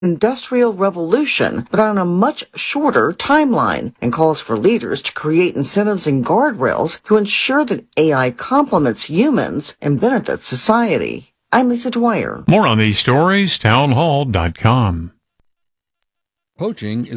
industrial revolution, but on a much shorter timeline, and calls for leaders to create incentives and guardrails to ensure that AI complements humans and benefits society. I'm Lisa Dwyer. More on these stories, townhall.com. Poaching is